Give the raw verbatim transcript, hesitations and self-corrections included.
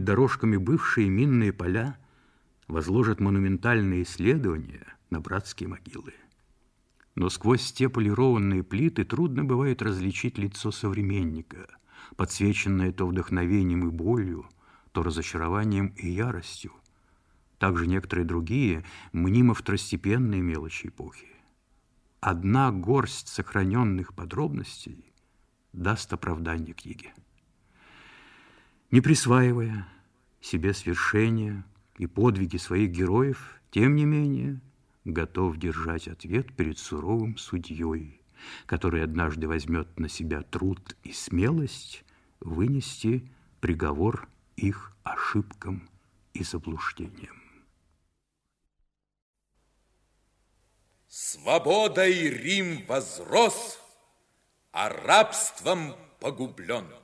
перед дорожками бывшие минные поля, возложат монументальные исследования на братские могилы. Но сквозь те полированные плиты трудно бывает различить лицо современника, подсвеченное то вдохновением и болью, то разочарованием и яростью. Также некоторые другие мнимо второстепенные мелочи эпохи. Одна горсть сохраненных подробностей даст оправдание книге. Не присваивая себе свершения и подвиги своих героев, тем не менее, готов держать ответ перед суровым судьей, который однажды возьмет на себя труд и смелость вынести приговор их ошибкам и заблуждениям. Свободой Рим возрос, а рабством погублен.